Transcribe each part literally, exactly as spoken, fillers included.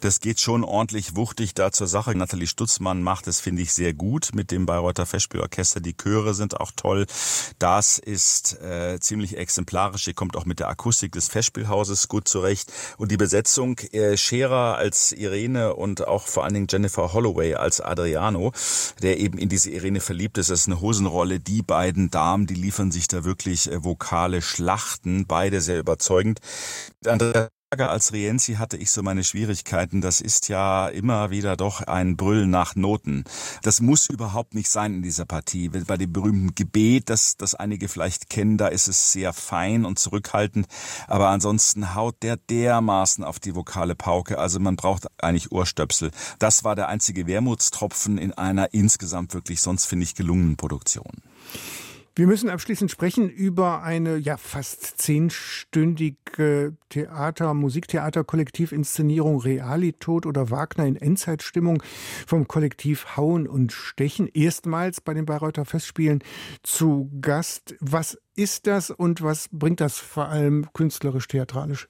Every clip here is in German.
Das geht schon ordentlich wuchtig da zur Sache. Nathalie Stutzmann macht es, finde ich, sehr gut mit dem Bayreuther Festspielorchester. Die Chöre sind auch toll. Das ist äh, ziemlich exemplarisch. Hier kommt auch mit der Akustik des Festspielhauses gut zurecht. Und die Besetzung, äh, Scherer als Irene und auch vor allen Dingen Jennifer Holloway als Adriano, der eben in diese Irene verliebt ist. Das ist eine Hosenrolle. Die beiden Damen, die liefern sich da wirklich äh, vokale Schlachten. Beide sehr überzeugend. Andrea als Rienzi hatte ich so meine Schwierigkeiten. Das ist ja immer wieder doch ein Brüllen nach Noten. Das muss überhaupt nicht sein in dieser Partie. Bei dem berühmten Gebet, das, das einige vielleicht kennen, da ist es sehr fein und zurückhaltend. Aber ansonsten haut der dermaßen auf die vokale Pauke. Also man braucht eigentlich Ohrstöpsel. Das war der einzige Wermutstropfen in einer insgesamt wirklich sonst, finde ich, gelungenen Produktion. Wir müssen abschließend sprechen über eine ja fast zehnstündige Theater-, Musiktheater-Kollektiv-Inszenierung Realitod oder Wagner in Endzeitstimmung vom Kollektiv Hauen und Stechen. Erstmals bei den Bayreuther Festspielen zu Gast. Was ist das und was bringt das vor allem künstlerisch-theatralisch?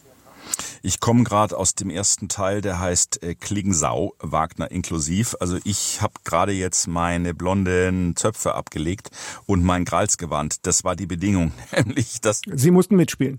Ich komme gerade aus dem ersten Teil, der heißt äh, Klingensau, Wagner inklusiv. Also ich habe gerade jetzt meine blonden Zöpfe abgelegt und mein Gralsgewand. Das war die Bedingung, nämlich dass Sie mussten mitspielen.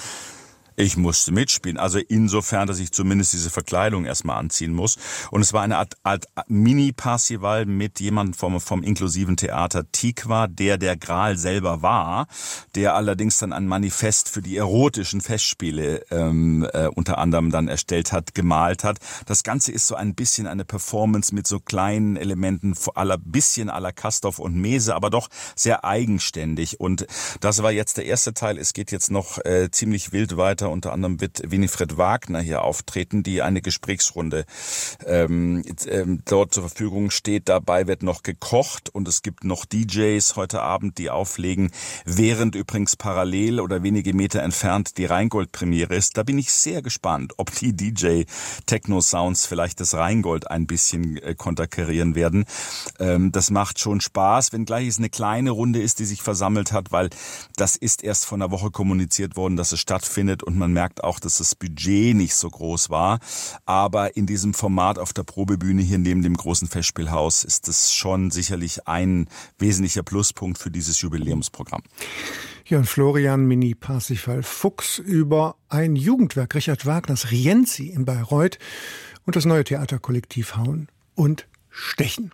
Ich musste mitspielen, also insofern, dass ich zumindest diese Verkleidung erstmal anziehen muss. Und es war eine Art, Art Mini-Parsival mit jemandem vom, vom inklusiven Theater Tikva, der der Gral selber war, der allerdings dann ein Manifest für die erotischen Festspiele ähm, äh, unter anderem dann erstellt hat, gemalt hat. Das Ganze ist so ein bisschen eine Performance mit so kleinen Elementen, aller bisschen à la Castorf und Mese, aber doch sehr eigenständig. Und das war jetzt der erste Teil. Es geht jetzt noch äh, ziemlich wild weiter. Unter anderem wird Winifred Wagner hier auftreten, die eine Gesprächsrunde ähm, ähm, dort zur Verfügung steht. Dabei wird noch gekocht und es gibt noch D Js heute Abend, die auflegen, während übrigens parallel oder wenige Meter entfernt die Rheingold-Premiere ist. Da bin ich sehr gespannt, ob die D J-Techno-Sounds vielleicht das Rheingold ein bisschen äh, konterkarieren werden. Ähm, das macht schon Spaß, wenngleich es eine kleine Runde ist, die sich versammelt hat, weil das ist erst vor einer Woche kommuniziert worden, dass es stattfindet. Und man merkt auch, dass das Budget nicht so groß war. Aber in diesem Format auf der Probebühne hier neben dem großen Festspielhaus ist das schon sicherlich ein wesentlicher Pluspunkt für dieses Jubiläumsprogramm. Ja, und Florian Mini-Parsifal-Fuchs über ein Jugendwerk Richard Wagners Rienzi in Bayreuth und das neue Theaterkollektiv Hauen und Stechen.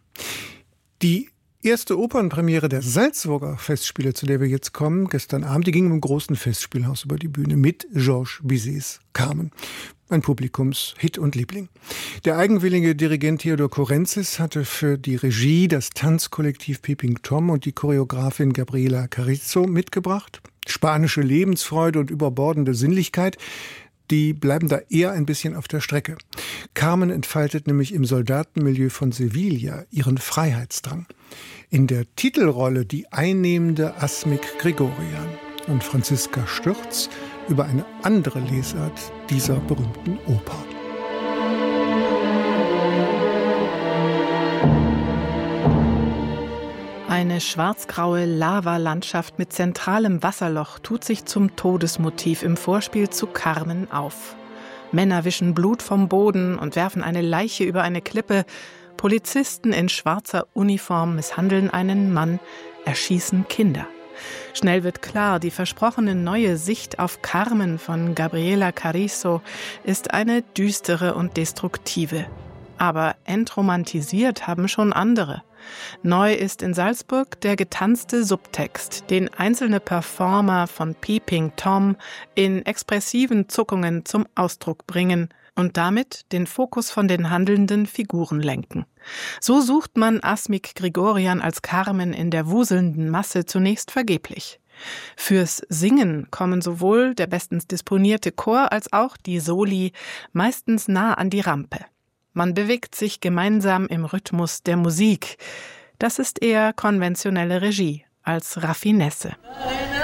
Die erste Opernpremiere der Salzburger Festspiele, zu der wir jetzt kommen, gestern Abend, die ging im großen Festspielhaus über die Bühne mit Georges Bizets Carmen. Ein Publikumshit und Liebling. Der eigenwillige Dirigent Theodor Korenzis hatte für die Regie das Tanzkollektiv Peeping Tom und die Choreografin Gabriela Carrizo mitgebracht. Spanische Lebensfreude und überbordende Sinnlichkeit, die bleiben da eher ein bisschen auf der Strecke. Carmen entfaltet nämlich im Soldatenmilieu von Sevilla ihren Freiheitsdrang. In der Titelrolle die einnehmende Asmik Grigorian und Franziska Stürz über eine andere Lesart dieser berühmten Oper. Eine schwarzgraue Lavalandschaft mit zentralem Wasserloch tut sich zum Todesmotiv im Vorspiel zu Carmen auf. Männer wischen Blut vom Boden und werfen eine Leiche über eine Klippe. Polizisten in schwarzer Uniform misshandeln einen Mann, erschießen Kinder. Schnell wird klar, die versprochene neue Sicht auf Carmen von Gabriela Carrizo ist eine düstere und destruktive. Aber entromantisiert haben schon andere. Neu ist in Salzburg der getanzte Subtext, den einzelne Performer von Peeping Tom in expressiven Zuckungen zum Ausdruck bringen und damit den Fokus von den handelnden Figuren lenken. So sucht man Asmik Grigorian als Carmen in der wuselnden Masse zunächst vergeblich. Fürs Singen kommen sowohl der bestens disponierte Chor als auch die Soli meistens nah an die Rampe. Man bewegt sich gemeinsam im Rhythmus der Musik. Das ist eher konventionelle Regie als Raffinesse.